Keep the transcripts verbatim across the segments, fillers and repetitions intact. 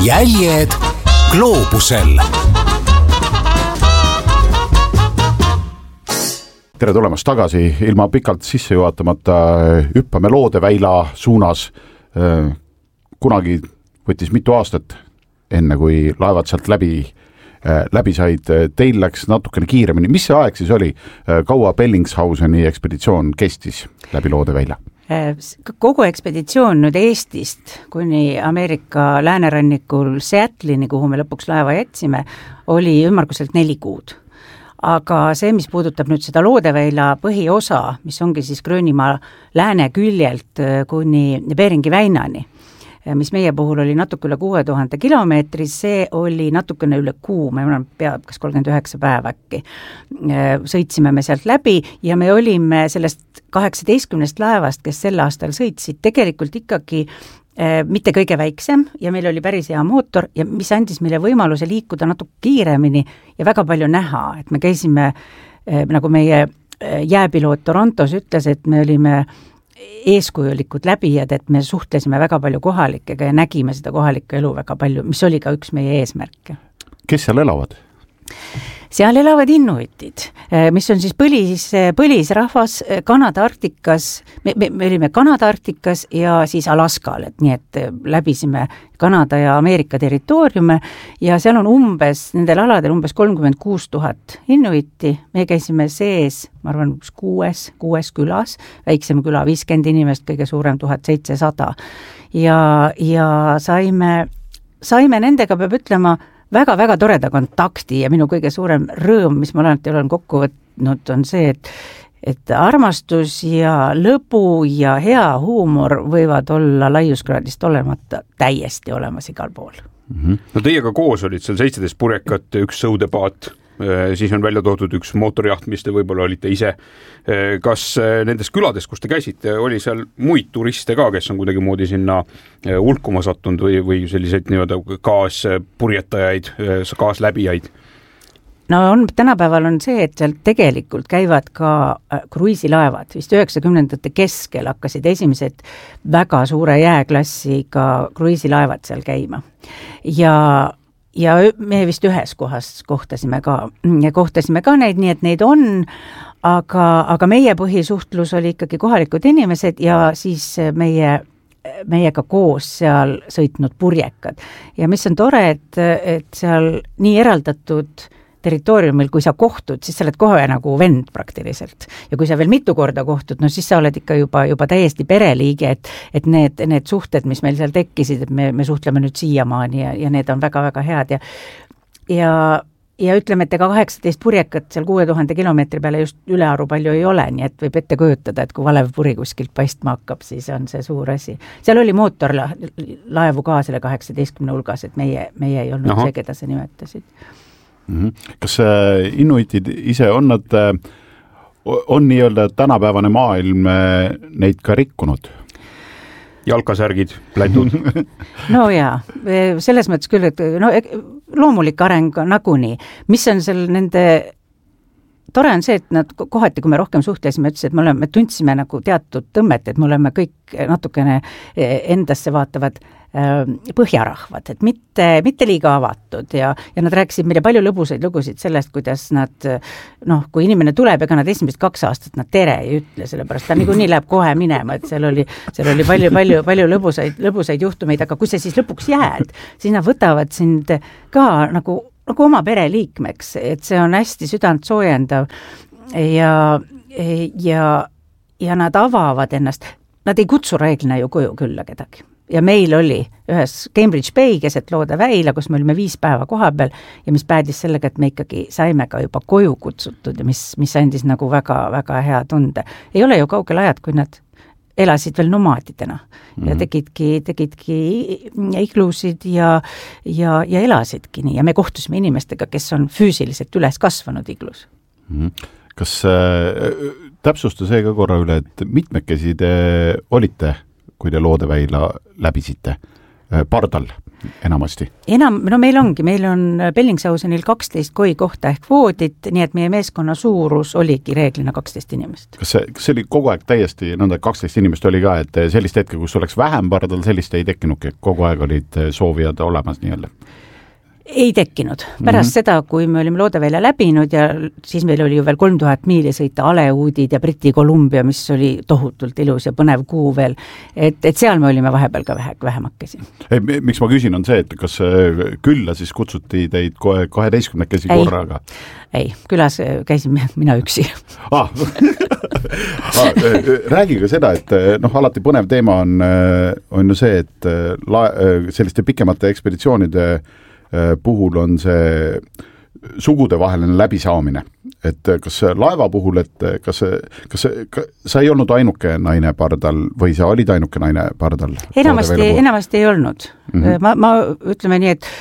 jäljed gloobusel. Tere tulemast tagasi, ilma pikalt sisse juhatamata hüppame Loodeväila suunas. Kunagi võttis mitu aastat, enne kui laevad sealt läbi, läbi said. Teil läks natukene kiiremini. Mis see aeg siis oli? Kaua Bellingshauseni ekspeditsioon kestis läbi Loodeväila? Kogu ekspeditsioon nüüd Eestist kuni Ameerika läänerannikul Seattle'ini, kuhu me lõpuks laeva jätsime, oli ümmarguselt neli kuud. Aga see, mis puudutab nüüd seda Loodeväila põhiosa, mis ongi siis Gröönimaa lääne küljelt kuni Beringi väinani, mis meie puhul oli natuke üle kuue tuhande kilomeetri, see oli natukene üle kuu, me oleme pea kas kolmkümmend üheksa päeva äkki. Sõitsime me sealt läbi ja me olime sellest kaheksateistkümnest laevast, kes sel aastal sõitsid, tegelikult ikkagi eh, mitte kõige väiksem ja meil oli päris hea mootor ja mis andis meile võimaluse liikuda natuke kiiremini ja väga palju näha, et me käisime, eh, nagu meie jääpiloot Torontos ütles, et me olime eeskujulikud läbijad, et me suhtlesime väga palju kohalikega ja nägime seda kohalikku elu väga palju, mis oli ka üks meie eesmärke. Kes seal elavad? Seal elavad inuitid, mis on siis põlis, põlisrahvas Kanada Arktikas, me, me, me olime Kanada Arktikas ja siis Alaskal, et nii, et läbisime Kanada ja Ameerika territooriume ja seal on umbes, nendel aladel umbes kolmkümmend kuus tuhat inuiti, me käisime sees, ma arvan, kuues, kuues külas, väiksem küla viiskümmend inimest, kõige suurem tuhat seitsesada ja, ja saime, saime nendega, peab ütlema, väga-väga toreda kontakti ja minu kõige suurem rõõm, mis ma alati olen kokku võtnud, on see, et, et armastus ja lõbu ja hea huumor võivad olla laiuskraadist olemata täiesti olemas igal pool. Mm-hmm. No teiega koos olid seal seitseteist purjekat, üks sõudepaat, siis on välja toodud üks mootorjaht, mis te võib-olla olite ise. Kas nendes külades, kus te käisite, oli seal muid turiste ka, kes on kuidagi moodi sinna hulkuma sattunud või, või selliseid nii-öelda kaaspurjetajaid, kaasläbijaid? No on, tänapäeval on see, et seal tegelikult käivad ka kruiisilaevad. Vist üheksakümnendate keskel hakkasid esimesed väga suure jääklassiga kruiisilaevad seal käima. Ja Ja me vist ühes kohas kohtasime ka, ja kohtasime ka neid, nii et neid on, aga, aga meie põhisuhtlus oli ikkagi kohalikud inimesed ja siis meie, meiega koos seal sõitnud purjekad. Ja mis on tore, et, et seal nii eraldatud territooriumil, kui sa kohtud, siis sa oled kohe nagu vend praktiliselt. Ja kui sa veel mitu korda kohtud, no siis sa oled ikka juba, juba täiesti pereliige, et, et need, need suhted, mis meil seal tekkisid, et me, me suhtleme nüüd siiamaani ja, ja need on väga-väga head. Ja, ja, ja ütleme, et ega kaheksateist purjekat seal kuue tuhande kilomeetri peale just ülearu palju ei ole, nii et võib ette kujutada, et kui valev puri kuskilt paistma hakkab, siis on see suur asi. Seal oli mootorlaevu ka selle kaheksateistkümne hulgas, et meie, meie ei olnud Aha. see, keda sa nimetasid. Kas inuitid ise on nad, on nii-öelda tänapäevane maailm neid ka rikkunud? Jalkasärgid, plätud? No jaa, selles mõttes küll, et no, loomulik areng nagunii. Mis on seal nende, tore on see, et nad kohati, kui me rohkem suhtlesime, ütles, et me, oleme, me tundsime nagu teatud tõmmet, et me oleme kõik natukene endasse vaatavad põhjarahvad, et mitte, mitte liiga avatud ja, ja nad rääkisid meile palju lõbusaid lugusid sellest, kuidas nad, noh, kui inimene tuleb, ega nad esimesed kaks aastat nad tere ei ütle, sellepärast ta niikuinii läheb kohe minema, et seal oli, seal oli palju, palju, palju lõbusaid, lõbusaid juhtumeid, aga kui sa siis lõpuks jääd, siis nad võtavad sind ka nagu, nagu oma pereliikmeks, et see on hästi südant soojendav ja, ja, ja nad avavad ennast, nad ei kutsu reeglina ju koju külla kedagi. Ja meil oli ühes Cambridge Bay keset Loodeväila, kus me olime viis päeva koha peal ja mis päädis sellega, et me ikkagi saime ka juba koju kutsutud ja mis, mis andis nagu väga, väga hea tunde. Ei ole ju kaugel ajad, kui nad elasid veel nomaadidena mm-hmm. ja tegidki, tegidki iglusid ja, ja, ja elasidki nii. Ja me kohtusime inimestega, kes on füüsiliselt üles kasvanud iglus. Mm-hmm. Kas äh, täpsusta see ka korra üle, et mitmekesi te olite, kui te Loodeväila läbisite? pardal enamasti? enam, no meil ongi, meil on Bellingshausenil kaksteist koi kohta ehk voodit, nii et meie meeskonna suurus oligi reeglina kaksteist inimest. Kas see, kas see oli kogu aeg täiesti nõnda, kaksteist inimest oli ka, et sellist hetke, kus oleks vähem pardal, sellist ei tekkinudki, kogu aeg olid soovijad olemas nii-öelda? Ei tekkinud. Pärast mm-hmm. seda, kui me olime Loodevälja läbinud ja siis meil oli ju veel kolm tuhat miili sõita Aleuudid ja Briti Kolumbia, mis oli tohutult ilus ja põnev kuu veel, et, et seal me olime vahepeal ka vähe, vähemakesi. Ei, miks ma küsin, on see, et kas külla siis kutsuti teid kohe kaheteistkümnekesi korraga? Ei, külas käisin mina üksi. Ah. ah, räägi ka seda, et noh, alati põnev teema on, on ju see, et la, selliste pikemate ekspeditsioonide puhul on see sugudevaheline läbisaamine, et kas laeva puhul, et kas, kas, kas sa ei olnud ainuke naine pardal või sa olid ainuke naine pardal? Enamasti, enamasti ei olnud. Mm-hmm. Ma, ma ütleme nii, et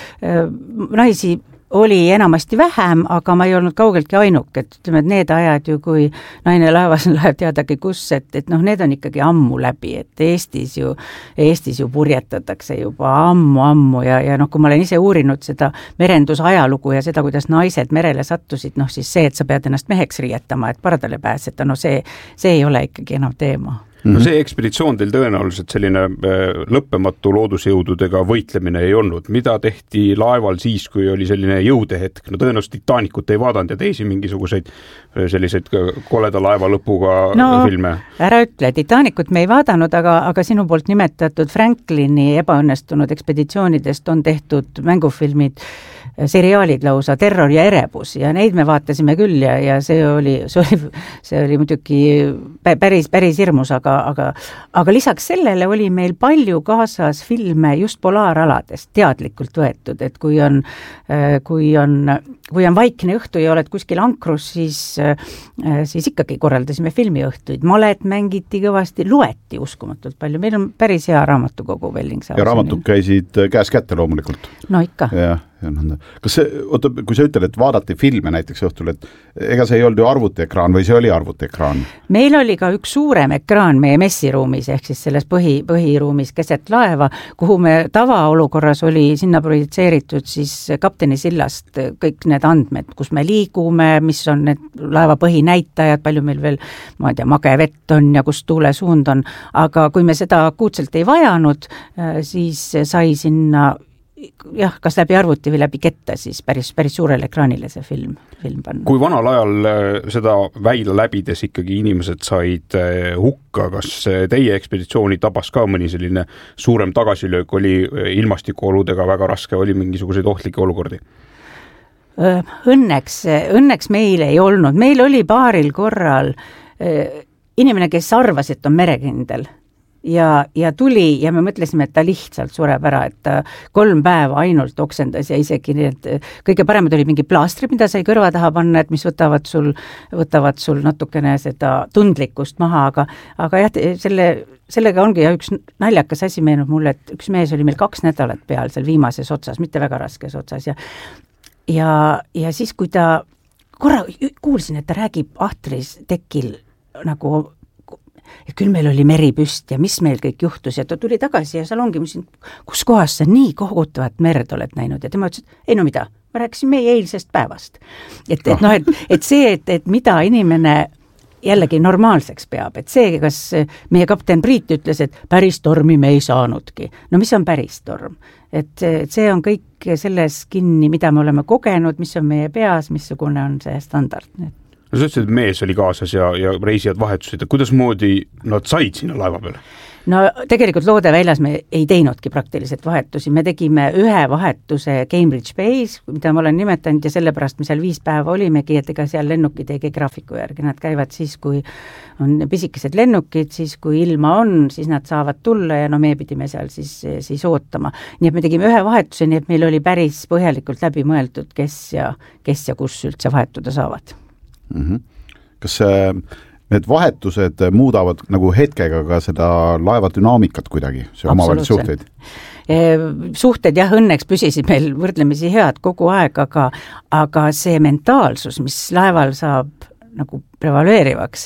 naisi oli enamasti vähem, aga ma ei olnud kaugeltki ainuk, et ütleme, et need ajad ju, kui naine laevas läheb teadagi kus, et, et noh, need on ikkagi ammu läbi, et Eestis ju, Eestis ju purjetatakse juba ammu-ammu ja, ja noh, kui ma olen ise uurinud seda merendusajalugu ja seda, kuidas naised merele sattusid, noh siis see, et sa pead ennast meheks riietama, et pardale pääseta, no see, see ei ole ikkagi enam teema. No see ekspeditsioon teil tõenäoliselt selline lõppematu loodusjõududega võitlemine ei olnud. Mida tehti laeval siis, kui oli selline jõudehetk? No tõenäoliselt Titanikut ei vaadanud ja teisi mingisuguseid selliseid koleda laeva lõpuga no, filme. Ära ütle, Titanikut me ei vaadanud, aga, aga sinu poolt nimetatud Franklini ebaõnnestunud ekspeditsioonidest on tehtud mängufilmid, seriaalid lausa, Terror ja erebus ja neid me vaatasime küll ja, ja see oli, see oli, see oli muidugi päris, päris hirmus, aga, aga, aga lisaks sellele oli meil palju kaasas filme just polaaraladest teadlikult võetud, et kui on, kui on, kui on vaikne õhtu ja oled kuskil ankrus, siis, siis ikkagi korraldasime filmiõhtuid, malet mängiti kõvasti, loeti uskumatult palju, meil on päris hea raamatukogu Bellingshausenil. Ja raamatud käisid käes kätte loomulikult? No ikka. Ja. Kas see, oota, kui sa ütled, et vaadati filme näiteks õhtul, et ega see ei olnud ju arvutiekraan või see oli arvutiekraan? Meil oli ka üks suurem ekraan meie messiruumis, ehk siis selles põhi, põhiruumis keset laeva, kuhu me tavaolukorras oli sinna projitseeritud siis kapteni sillast kõik need andmed, kus me liigume, mis on need laeva põhinäitajad, palju meil veel, ma ei tea, mage vett on ja kus tuule suund on, aga kui me seda akuutselt ei vajanud, siis sai sinna jah, kas läbi arvuti või läbi ketta, siis päris, päris suurele ekraanile see film, film panna. Kui vanal ajal seda väila läbides ikkagi inimesed said hukka, kas teie ekspeditsiooni tabas ka mõni selline suurem tagasilöök, oli ilmastikuoludega väga raske, oli mingisuguseid ohtlikke olukordi? Õnneks, õnneks meil ei olnud. Meil oli paaril korral inimene, kes arvas, et on merekindel. Ja, ja tuli ja me mõtlesime, et ta lihtsalt sureb ära, et ta kolm päeva ainult oksendas ja isegi need kõige paremad oli mingi plaastrid, mida sai kõrva taha panna, et mis võtavad sul, võtavad sul natukene seda tundlikkust maha, aga, aga jah, selle, sellega ongi ja üks naljakas asi meenub mulle, et üks mees oli meil kaks nädalat peal seal viimases otsas, mitte väga raskes otsas ja, ja, ja siis, kui ta korra kuulsin, et ta räägib ahtris tekil nagu et küll meil oli meri püst ja mis meil kõik juhtus ja ta tuli tagasi ja seal ongi, ma ütlesin, kus kohas sa nii kohutavat merd oled näinud ja tema ütles, et ei no mida, ma rääkisin meie eilsest päevast. Et, et noh, et, et see, et, et mida inimene jällegi normaalseks peab, et see, kas meie kapten Priit ütles, et päris tormi me ei saanudki. No mis on päris torm? Et, et see on kõik selles kinni, mida me oleme kogenud, mis on meie peas, missugune on see standard. No sa ütlesid, et mees oli kaasas ja, ja reisijad vahetusid, et kuidas moodi nad said sinna laeva peale? No tegelikult Loodeväljas me ei teinudki praktiliselt vahetusi, me tegime ühe vahetuse Cambridge Bay's, mida ma olen nimetanud ja sellepärast me seal viis päeva olimegi, et ega seal lennukid ei käi graafiku järgi, nad käivad siis, kui on pisikesed lennukid, siis kui ilma on, siis nad saavad tulla ja no me pidime seal siis, siis ootama. Nii et me tegime ühe vahetuse, nii et meil oli päris põhjalikult läbi mõeldud, kes ja, kes ja kus üldse vahetuda saavad. Mm-hmm. Kas need vahetused muudavad nagu hetkega ka seda laeva dünaamikat kuidagi, see omavahelisi suhteid? Suhted jah, õnneks püsisid meil võrdlemisi head kogu aeg, aga, aga see mentaalsus, mis laeval saab nagu prevaleerivaks,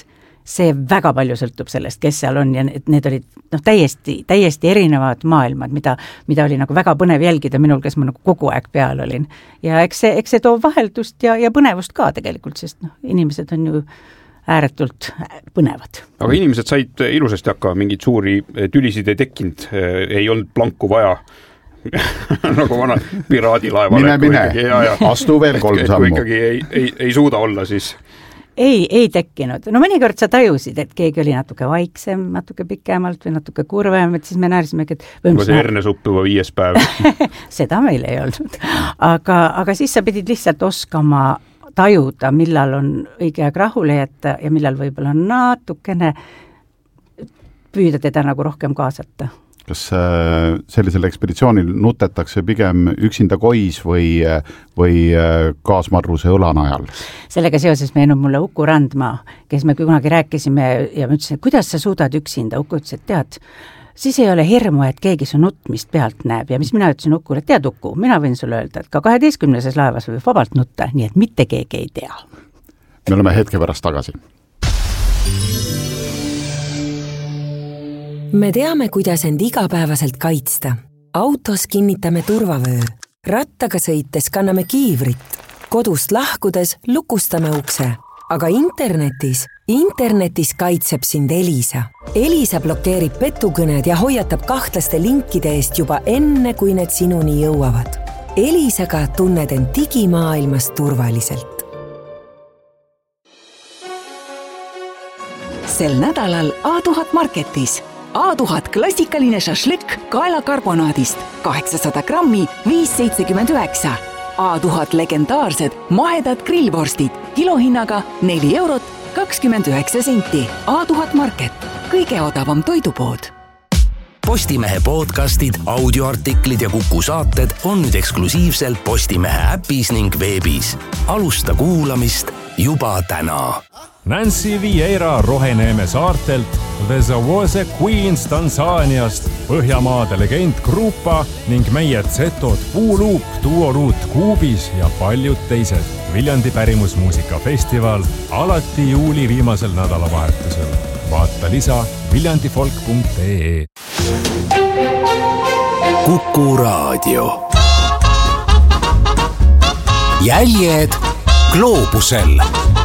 see väga palju sõltub sellest, kes seal on ja need olid noh, täiesti, täiesti erinevad maailmad, mida, mida oli nagu väga põnev jälgida minul, kes ma nagu kogu aeg peal olin. Ja eks see, eks see toob vaheldust ja, ja põnevust ka tegelikult, sest noh, inimesed on ju ääretult põnevad. Aga inimesed said ilusasti hakkama, mingid suuri tülisid ei tekkinud, ei olnud planku vaja. nagu vana piraadilaeval. Mine, mine, astu veel kolm sammu. Kui ikkagi ei, ei, ei suuda olla, siis... Ei, ei tekkinud. No mõnikord sa tajusid, et keegi oli natuke vaiksem, natuke pikemalt või natuke kurvem, et siis me näärisimegi, et... Juba see hernesupp juba viies päev. Seda meil ei olnud. Aga, aga siis sa pidid lihtsalt oskama tajuda, millal on õige aeg rahule jätta ja millal võib-olla natukene püüda teda nagu rohkem kaasata. Kas sellisel ekspeditsioonil nutetakse pigem üksinda kois või, või kaasmarruse õlanajal? Sellega seoses meenub mulle Uku Randmaa, kes me kunagi rääkisime ja ma ütlesin, et kuidas sa suudad üksinda? Uku ütles, et tead, siis ei ole hirmu, et keegi su nutmist pealt näeb ja mis mina ütlesin Ukule, et tead Uku, mina võin sulle öelda, et ka kaheteistkümneses laevas võib vabalt nutta, nii et mitte keegi ei tea. Me oleme hetke pärast tagasi. Me teame, kuidas end igapäevaselt kaitsta. Autos kinnitame turvavöö. Rattaga sõites kanname kiivrit. Kodust lahkudes lukustame ukse. Aga internetis, internetis kaitseb sind Elisa. Elisa blokeerib petukõned ja hoiatab kahtlaste linkide eest juba enne, kui need sinuni jõuavad. Elisaga tunned end digimaailmas turvaliselt. Sel nädalal A tuhat Marketis. A tuhat klassikaline šašlõkk kaelakarbonaadist, kaheksasada grammi, viis seitsekümmend üheksa. A tuhat legendaarsed mahedad grillvorstid, kilohinnaga neli eurot, kakskümmend üheksa senti. A tuhat Market, kõige odavam toidupood. Postimehe podcastid, audioartiklid ja Kuku saated on nüüd eksklusiivselt Postimehe äpis ning veebis. Alusta kuulamist juba täna. Nancy Vieira Roheneeme saartelt, The Zawose Queens Tansaaniast, Põhjamaade legend Grupa ning meie Zetod Puuluup, Duoruut Kuubis ja paljud teised. Viljandi pärimusmuusikafestival alati juuli viimasel nädalavahetusel. Vaata lisa viljandifolk punkt ee. Kuku raadio. Jäljed gloobusel.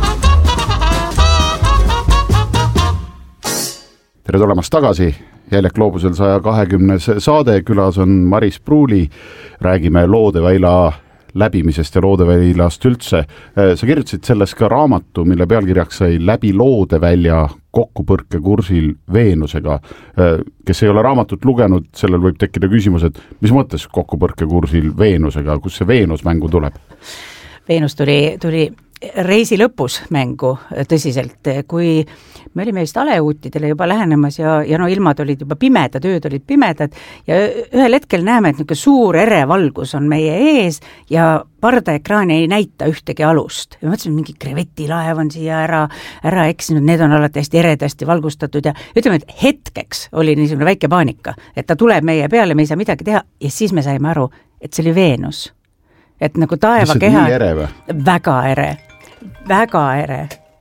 Tere tulemast tagasi, Jäljed gloobusel saja kahekümnes saade, külas on Maris Pruuli, räägime Loodeväila läbimisest ja Loodeväilast üldse. Sa kirjutasid selles ka raamatu, mille pealkirjaks sai Läbi Loodevälja kokkupõrkekursil Veenusega. Kes ei ole raamatut lugenud, sellel võib tekkida küsimus, et mis mõttes kokkupõrkekursil Veenusega, kus see Veenus mängu tuleb? Veenus tuli, tuli reisi lõpus mängu tõsiselt, kui me olime vist aleuutidele juba lähenemas ja, ja no ilmad olid juba pimedad, ööd olid pimedad ja ühel hetkel näeme, et niisugune suur erevalgus on meie ees ja pardaekraani ei näita ühtegi alust. Ja mõtlesin, mingi krevetilaev on siia ära, ära eksinud, need on alati hästi eredasti valgustatud ja ütleme, et hetkeks oli niisugune väike paanika, et ta tuleb meie peale, me ei saa midagi teha ja siis me saime aru, et see oli Veenus. Et nagu taeva keha... Nii ere või? Väga ere, väga ere.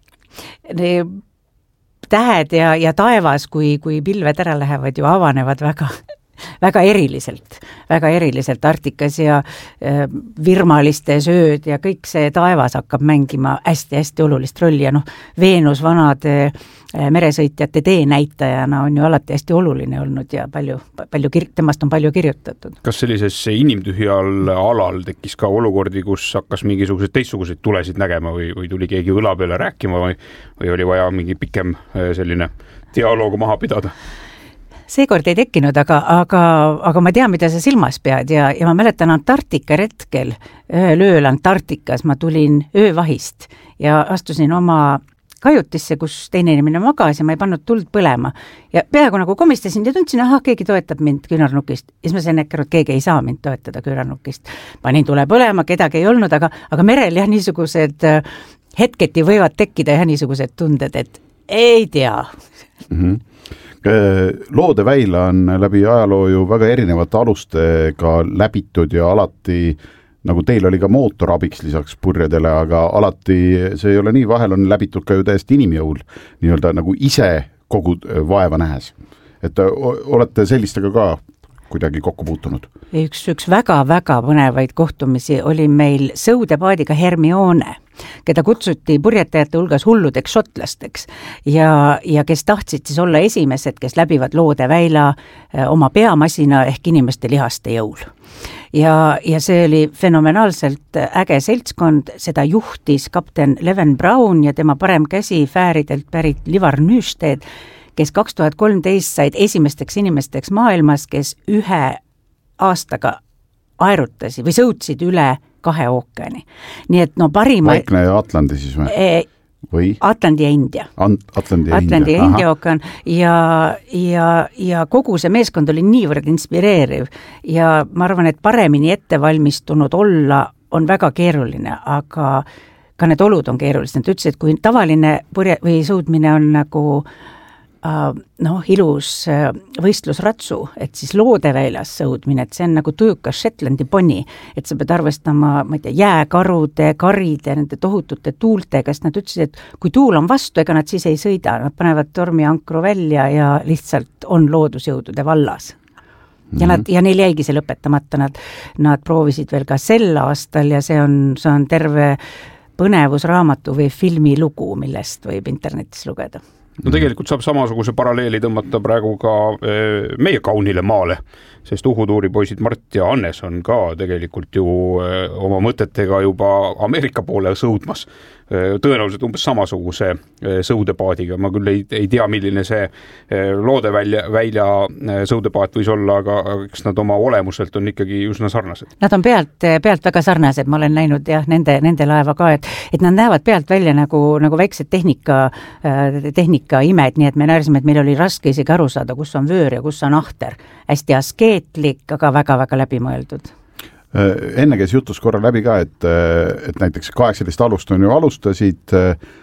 Tähed ja, ja taevas, kui, kui pilved ära lähevad, ju avanevad väga, väga eriliselt, väga eriliselt Arktikas ja äh, virmalistes ööd ja kõik see taevas hakkab mängima hästi-hästi olulist rolli ja noh, Veenus vanade äh, meresõitjate teenäitajana on ju alati hästi oluline olnud ja palju, palju kir- temast on palju kirjutatud. Kas sellises inimtühjal alal tekkis ka olukordi, kus hakkas mingisuguseid teistsuguseid tulesid nägema või, või tuli keegi õla peale rääkima või, või oli vaja mingi pikem selline dialoog maha pidada? Seekord ei tekkinud, aga, aga, aga ma tean, mida sa silmas pead ja, ja ma mäletan Antarktika retkel, ühel ööl Antarktikas ma tulin öövahist ja astusin oma kajutisse, kus teine inimene magas ja ma ei pannud tuld põlema. Ja peaaegu nagu komistasin ja tundsin, aha, keegi toetab mind küünarnukist. Ja siis ma sain äkki, et keegi ei saa mind toetada küünarnukist. Panin tule põlema, kedagi ei olnud, aga, aga merel jah, niisugused hetketi võivad tekkida jah, niisugused tunded, et ei tea. Mhm. Loodeväila on läbi ajaloo ju väga erinevate alustega läbitud ja alati nagu teil oli ka mootor abiks lisaks purjedele, aga alati see ei ole nii, vahel on läbitud ka ju täiesti inimjõul, nii-öelda nagu ise kogu vaeva nähes. Et olete sellistega ka kuidagi kokku puutunud? Üks, üks väga-väga põnevaid kohtumisi oli meil sõudepaadiga Hermione, keda kutsuti purjetajate hulgas hulludeks šotlasteks ja, ja kes tahtsid siis olla esimesed, kes läbivad Loodeväila oma peamasina ehk inimeste lihaste jõul. Ja, ja see oli fenomenaalselt äge seltskond, seda juhtis kapten Leven Braun ja tema parem käsi Fääridelt pärit Livar Nüsted, kes kaks tuhat kolmteist said esimesteks inimesteks maailmas, kes ühe aastaga aerutasi või sõutsid üle kahe ookeani. Nii et no parima... Vaikne ja Atlandi siis või? E... Või? Atlandi ja India. Atlandi ja Atlandi India, ja India ookean ja, ja, ja kogu see meeskond oli niivõrd inspireeriv ja ma arvan, et paremini ettevalmistunud olla on väga keeruline, aga ka need olud on keerulised. Nad ütlesid, et kui tavaline purje või sõudmine on nagu noh, ilus võistlusratsu, et siis Loodeväilas sõudmine, et see on nagu tujukas Shetlandi poni, et sa pead arvestama, ma ei tea, jääkarude, karide, nende tohutute tuultega, sest nad ütlesid, et kui tuul on vastu, ega nad siis ei sõida, nad panevad tormiankru välja ja lihtsalt on loodusjõudude vallas. Ja, nad, ja neil jäigi see lõpetamata, nad, nad proovisid veel ka sel aastal ja see on, see on terve põnevusraamatu või filmilugu, millest võib internetis lugeda. No tegelikult saab samasuguse paralleeli tõmmata praegu ka meie kaunile maale, sest Uhutuuri poisid Mart ja Annes on ka tegelikult ju oma mõtetega juba Ameerika poole sõudmas. Tõenäoliselt umbes samasuguse sõudepaadiga. Ma küll ei, ei tea, milline see Loodeväila välja sõudepaat võis olla, aga eks nad oma olemuselt on ikkagi üsna sarnased. Nad on pealt, pealt väga sarnased, ma olen näinud jah, nende, nende laeva ka, et, et nad näevad pealt välja nagu, nagu väiksed tehnika, tehnika imed, nii et me näerisime, et meil oli raske isegi aru saada, kus on vöör ja kus on ahter. Hästi askeetlik, aga väga-väga läbimõeldud. Enne käis jutus korra läbi ka, et, et näiteks kaheksateist alust on ju alustasid,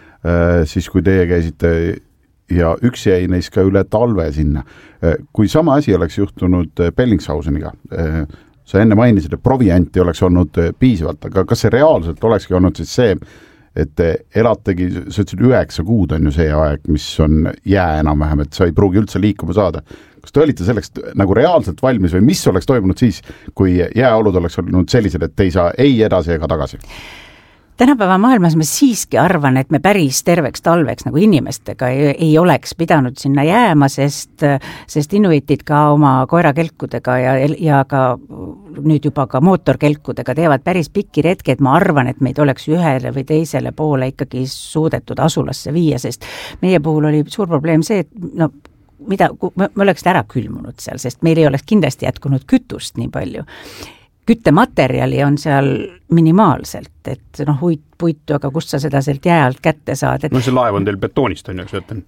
siis kui teie käisite ja üks jäi neist ka üle talve sinna. Kui sama asi oleks juhtunud Bellingshauseniga, sa enne mainisid, et provianti oleks olnud piisavalt, aga kas see reaalselt olekski olnud siis see, et elategi, sa ütlesid üheksa kuud on ju see aeg, mis on jää enam-vähem, et sa ei pruugi üldse liikuma saada. Kas te olite selleks nagu reaalselt valmis või mis oleks toimunud siis, kui jääolud oleks olnud sellised, et ei saa ei edasi ega tagasi? Tänapäeva maailmas ma siiski arvan, et me päris terveks talveks nagu inimestega ei, ei oleks pidanud sinna jääma, sest, sest inuitid ka oma koerakelkudega ja, ja ka nüüd juba ka mootorkelkudega teevad päris pikki retki, et ma arvan, et meid oleks ühele või teisele poole ikkagi suudetud asulasse viia, sest meie puhul oli suur probleem see, et no, mida, me oleks ära külmunud seal, sest meil ei oleks kindlasti jätkunud kütust nii palju. Küttematerjali on seal minimaalselt, et noh, huit, puitu, aga kust sa seda sealt jää alt kätte saad. Et... No see laev on teil betoonist, on ju, söötan.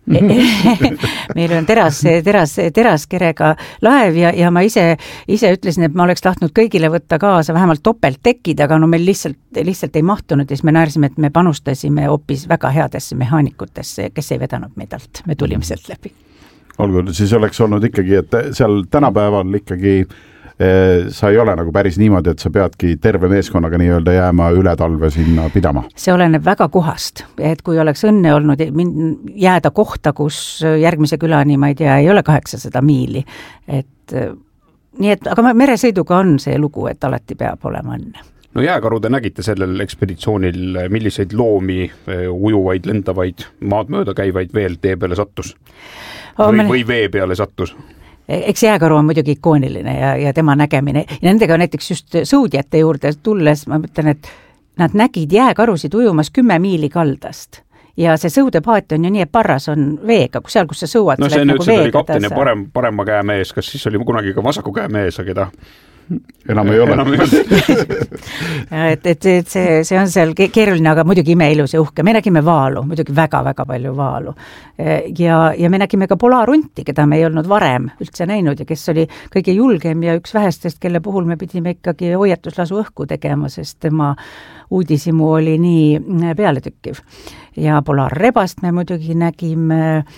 Meil on teras, teras, teraskerega laev ja, ja ma ise, ise ütlesin, et ma oleks tahtnud kõigile võtta kaasa vähemalt topelttekid, aga no meil lihtsalt, lihtsalt ei mahtunud ja siis me näärsime, et me panustasime hoopis väga headesse mehaanikutesse, kes ei vedanud meid alt, me tulime sealt läbi. Olgu, siis oleks olnud ikkagi, et seal tänapäeval ikkagi sa ei ole nagu päris niimoodi, et sa peadki terve meeskonnaga nii-öelda jääma üle talve sinna pidama. See oleneb väga kohast, et kui oleks õnne olnud jääda kohta, kus järgmise külani, ma ei tea, ei ole kaheksasada miili, et nii et, aga meresõiduga on see lugu, et alati peab olema õnne. No jääkarude nägite sellel ekspeditsioonil, milliseid loomi, ujuvaid, lendavaid, maad mööda käivaid veel tee peale sattus? Või, või vee peale sattus? Eks jääkaru on muidugi ikooniline ja, ja tema nägemine. Ja nendega näiteks just sõudjate juurde tulles, ma mõtlen, et nad nägid jääkarusid ujumas kümme miili kaldast. Ja see sõudepaat on ju nii, et parras on veega, kus seal, kus sa sõuad. No see nüüd nagu see oli kapten ja parem, parema käe mees, kas siis oli kunagi ka vasaku käe mees, aga keda? Enam ei ole. Enam ei ole. et, et, et see, see on seal keeruline, aga muidugi imeilus ja uhke. Me nägime vaalu, muidugi väga-väga palju vaalu. Ja, ja me nägime ka polaarunti, keda me ei olnud varem üldse näinud ja kes oli kõige julgem ja üks vähestest, kelle puhul me pidime ikkagi hoiatuslasu õhku tegema, sest tema uudisimu oli nii pealetükkiv. Ja polaarrebast me muidugi nägime,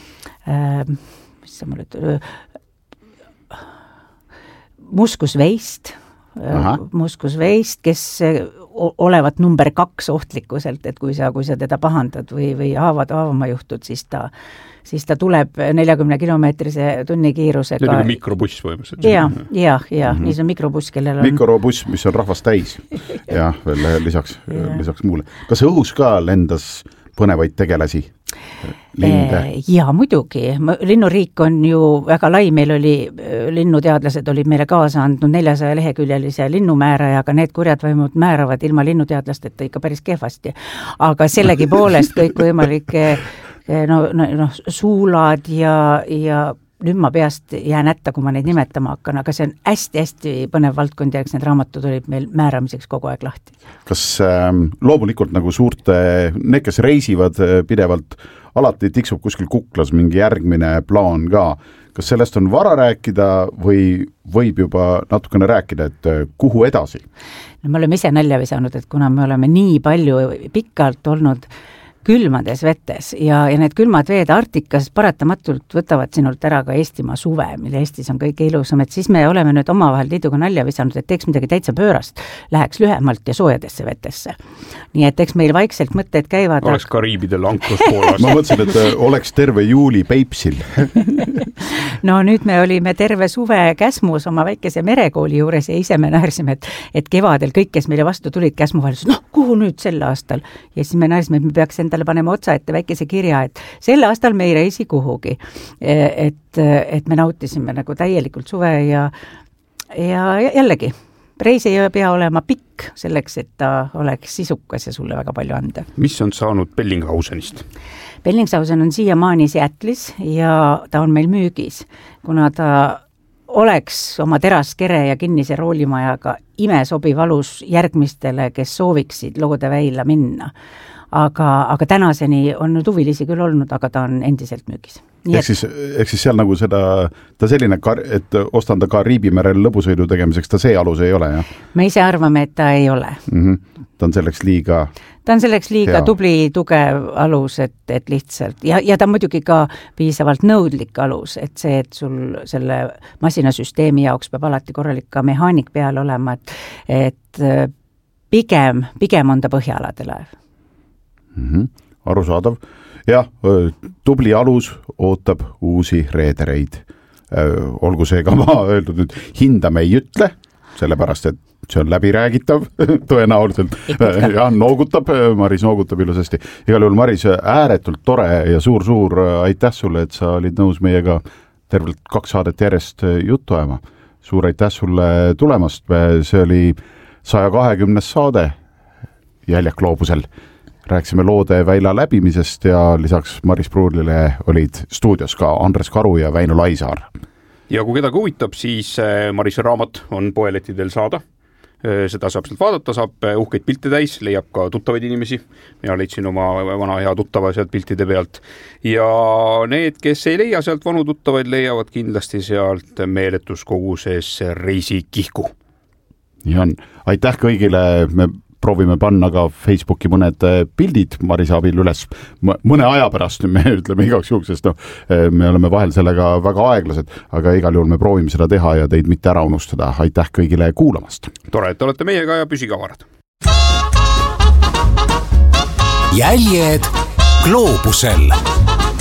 äh, mis sa mulle ütled, muskusveist muskusveist, kes olevat number kaks ohtlikkuselt, et kui sa, kui sa teda pahandad või, või haavad haavama juhtud, siis ta, siis ta tuleb neljakümne kilomeetrise tunnikiirusega. See on mikrobuss võimaliselt. Ja, ja, ja mm-hmm. nii see on mikrobuss, kellel on... Mikrobuss, mis on rahvast täis. ja veel lisaks, lisaks muule. Kas õhus ka lendas põnevaid tegelasi? Linde. Ja muidugi, linnuriik on ju väga lai, meil oli, linnuteadlased olid meile kaasa andnud neljasaja leheküljelise linnumääraja, aga need kurjad vaimud määravad ilma linnuteadlasteta ikka päris kehvasti. Aga sellegi poolest kõik võimalike no, no, no, suulad ja, ja nüüd ma peast jään ätta, kui ma neid nimetama hakkan, aga see on hästi-hästi põnev valdkond ja eks need raamatud olid meil määramiseks kogu aeg lahti. Kas äh, loomulikult nagu suurte, need, kes reisivad pidevalt, alati tiksub kuskil kuklas mingi järgmine plaan ka. Kas sellest on vara rääkida või võib juba natukene rääkida, et kuhu edasi? No me oleme ise nälja visanud, et kuna me oleme nii palju pikalt olnud külmades vetes ja, ja need külmad veed Arktikas paratamatult võtavad sinult ära ka Eestimaa suve, mille Eestis on kõige ilusam, et siis me oleme nüüd omavahel liiduga nalja visanud, et teeks midagi täitsa pöörast, läheks lühemalt ja soojadesse vetesse. Nii et eks meil vaikselt mõtted käivad. Oleks Kariibidel ankrus Poolas. Ma mõtlesin, et oleks terve juuli Peipsil. no nüüd me olime terve suve Käsmus oma väikese merekooli juures ja ise me näärsime, et, et kevadel kõik, kes meile vastu tulid Käsmu valitsus, noh, kuhu nüüd sel aastal? Ja siis me näärsime, et me peaks endale panema otsa ette väikese kirja, et sel aastal me ei reisi kuhugi. Et, et me nautisime nagu täielikult suve ja, ja jällegi, reis ei pea olema pikk selleks, et ta oleks sisukas ja sulle väga palju anda. Mis on saanud Bellinghausenist? Bellingshausen on siiamaani Seattle'is ja ta on meil müügis, kuna ta oleks oma teraskere ja kinnise roolimajaga imesobiv alus järgmistele, kes sooviksid loode väila minna. Aga, aga tänaseni on nüüd huvilisi küll olnud, aga ta on endiselt müügis. Ehk siis, ehk siis seal nagu seda, ta selline, et ostan ta Kariibimerel lõbusõidu tegemiseks, ta see alus ei ole, jah? Me ise arvame, et ta ei ole. Mm-hmm. Ta on selleks liiga... Ta on selleks liiga hea. Tubli, tugev alus, et, et lihtsalt, ja, ja ta muidugi ka piisavalt nõudlik alus, et see, et sul selle masinasüsteemi jaoks peab alati korralik ka mehaanik peal olema, et, et pigem, pigem on ta põhjaalade laev. Mm-hmm. Arusaadav. Jah, tubli alus ootab uusi reedereid. Olgu see ka ma öeldud nüüd, hinda me ei ütle, sellepärast, et see on läbiräägitav tõenäoliselt. Ja noogutab, Maris noogutab ilusasti. Igal juhul, Maris, ääretult tore ja suur-suur aitäh sulle, et sa olid nõus meiega tervelt kaks saadet järjest juttu ajama. Suur aitäh sulle tulemast. See oli saja kahekümnes saade Jäljak loobusel. Rääksime loode väila läbimisest ja lisaks Maris Pruulile olid stuudios ka Andres Karu ja Väino Laisaar. Ja kui kedagi huvitab, siis Marise raamat on poelettidel saada. Seda saab sealt vaadata, saab uhkeid pilte täis, leiab ka tuttavaid inimesi. Mina leidsin oma vana hea tuttava sealt piltide pealt. Ja need, kes ei leia sealt vanu tuttavaid, leiavad kindlasti sealt meeletus koguses reisikihku. Nii on. Aitäh kõigile, me proovime panna ka Facebooki mõned pildid Marise abil üles mõne aja pärast, me ütleme igaks juhuks, sest no, me oleme vahel sellega väga aeglased, aga igal juhul me proovime seda teha ja teid mitte ära unustada. Aitäh kõigile kuulamast. Tore, et olete meiega ja püsige avarad. Jäljed gloobusel.